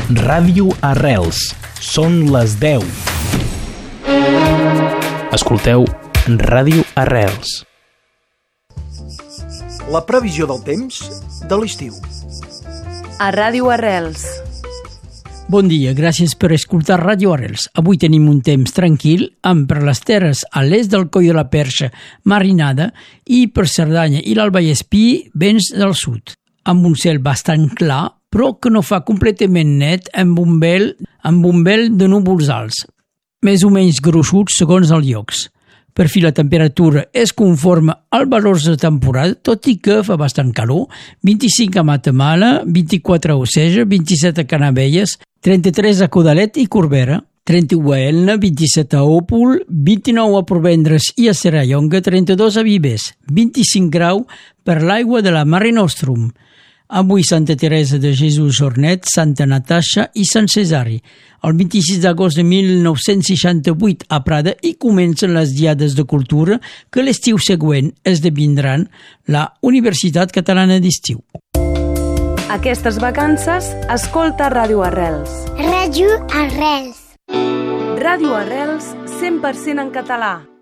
Ràdio Arrels. Són les 10. Escolteu Ràdio Arrels. La previsió del temps de l'estiu. A Ràdio Arrels. Bon dia, gràcies per escoltar Ràdio Arrels. Avui tenim un temps tranquil, amb per les terres a l'est del Coll de la Perxa marinada i per Cerdanya i l'Alt Vallespir vents del sud, amb un cel bastant clar, però que no fa completament net amb un vel de núvols alts, més o menys gruixuts segons els llocs. Per fi la temperatura és conforme als valors de temporada, tot i que fa bastant calor, 25 a Matamala, 24 a Oceja, 27 a Canavelles, 33 a Codalet i Corbera, 31 a Elna, 27 a Òpol, 29 a Provendres i a Serrallonga, 32 a Vives, 25 graus per l'aigua de la Mare Nostrum. Avui Santa Teresa de Jesús Jornet, Santa Natasha i Sant Cesari. El 26 d'agost de 1968 a Prada hi comencen les diades de cultura que l'estiu següent esdevindran la Universitat Catalana d'Estiu. Aquestes vacances, escolta Ràdio Arrels. Ràdio Arrels. Ràdio Arrels, 100% en català.